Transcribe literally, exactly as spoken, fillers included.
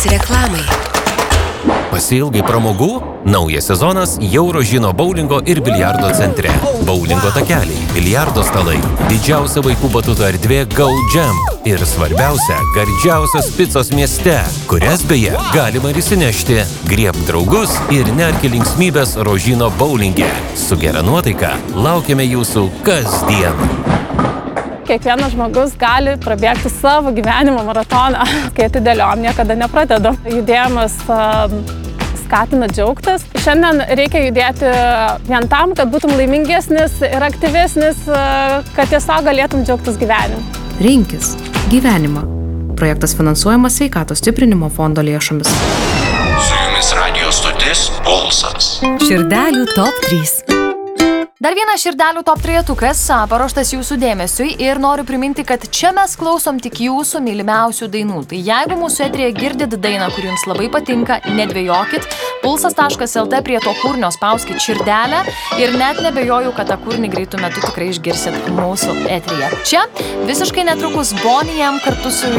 Laikas reklamai. Pasiilgai pramogų? Naujas sezonas jau Rožino boulingo ir biliardo centre. Boulingo takeliai, biliardo stalai, didžiausia vaikų batuto erdvė Go Jam ir svarbiausia, gardžiausios picos mieste, kurias beje galima ir įsinešti. Griebk draugus ir nerki linksmybės Rožino boulinge. Su gera nuotaika laukiame jūsų kasdien. Kiekvienas žmogus gali prabėgti savo gyvenimo maratoną, kai atidėliom niekada nepradedu. Judėjimas skatina džiaugtis. Šiandien reikia judėti vien tam, kad būtum laimingesnis ir aktyvesnis, kad tiesiog galėtum džiaugtis gyvenimu. Rinkis gyvenimą. Projektas finansuojamas Sveikatos stiprinimo fondo lėšomis. Su jumis radio stotis Pulsas. Širdelių top trys. Dar vienas širdelių top trejetukas paruoštas jūsų dėmesiui ir noriu priminti, kad čia mes klausom tik jūsų mylimiausių dainų. Tai jeigu mūsų eteryje girdit dainą, kuri jums labai patinka, nedvejokit, pulsas taškas el te prie to kūrinio spauskit širdelę ir net nebejoju, kad tą kūrinį greitų metu tikrai išgirsit mūsų eteryje. Čia visiškai netrukus Bonnie M kartu su